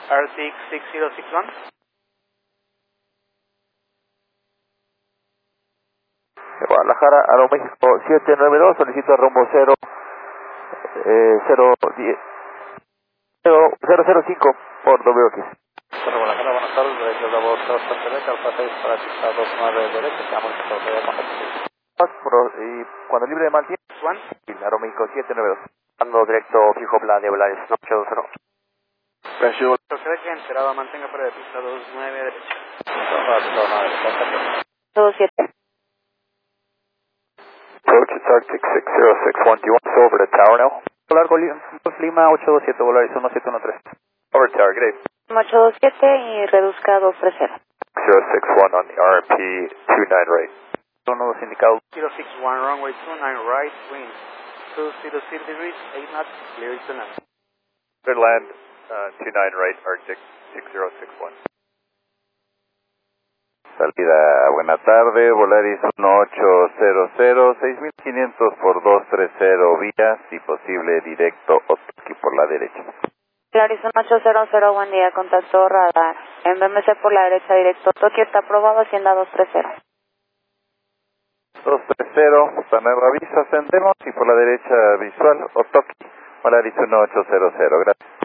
Arctic 6061. Guadalajara, Aeroméxico 792, solicito rumbo 005 por WX. Guadalajara, buenas tardes, derecho de voz 2 derecha, Alfa 6 para pista 29 derecha, estamos en el contacto. Y cuando libre de mal tiempo, Aeroméxico 792. Ando directo fijo de Volaris 820. Presión. Quebec, enterado, mantenga fuera de pista 29 derecha. 27. Approach, it's Arctic 6061. Do you want to over the tower now? Largo Lima 827, Volaris 1713. Over tower, good day. 827 y reduzca 230. 061 on the RMP 29 right. Tono indicado. 061, runway 29 right, wind 200 degrees, 8 knots, clear to land. Good land, 29 right, Arctic 6061. Salida, buena tarde, Volaris 1800, 6500 por 230 vías, si posible directo Otoki por la derecha. Volaris 1800, buen día, contacto radar. En BMC por la derecha directo Tokio, está aprobado, Hacienda 230. 230, hasta nuevo aviso, ascendemos y por la derecha visual Otoki, Volaris 1800, gracias.